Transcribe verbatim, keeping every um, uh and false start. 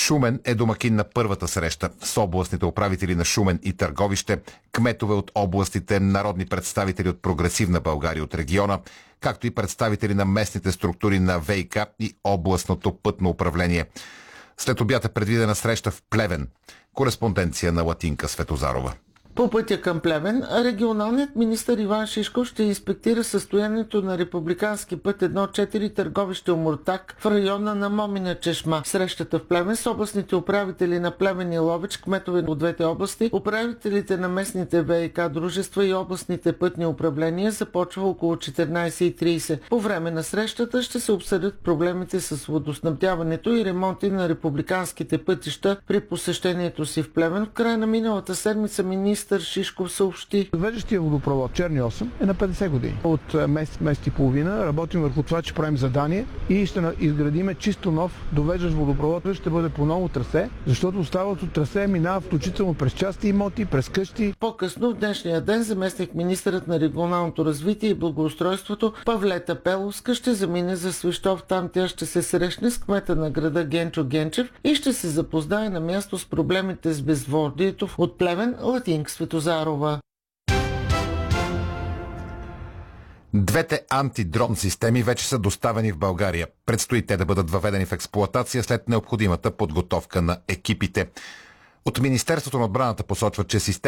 Шумен е домакин на първата среща с областните управители на Шумен и Търговище, кметове от областите, народни представители от Прогресивна България от региона, както и представители на местните структури на ВиК и областното пътно управление. След обяд е предвидена среща в Плевен. Кореспонденция на Латинка Светозарова. По пътя към Плевен, регионалният министър Иван Шишков ще инспектира състоянието на републикански път едно четири Търговище Омуртаг в района на Момина чешма. Срещата в Плевен с областните управители на Плевен и Ловеч, кметове от двете области, управителите на местните ВиК дружества и областните пътни управления започва около четиринайсет и трийсет. По време на срещата ще се обсъдят проблемите с водоснабдяването и ремонти на републиканските пътища. При посещението си в Плевен в края на миналата седмица министър Шишков съобщи: Ведещия водопровод Черни осем е на петдесет години. От месец, месец и половина работим върху това, че правим задание и ще изградиме чисто нов довеждащ водопровод. Ще бъде по ново трасе, защото оставалото трасе минава включително през части имоти, през къщи. По-късно в днешния ден заместник министърът на регионалното развитие и благоустройството Павлета Пеловска ще замине за Свищов. Там тя ще се срещне с кмета на града Генчо Генчев и ще се запознае на място с проблемите с безводието от Плевен. Латинка Светозарова. Двете антидрон системи вече са доставени в България. Предстои те да бъдат въведени в експлоатация след необходимата подготовка на екипите. От Министерството на отбраната посочват, че системите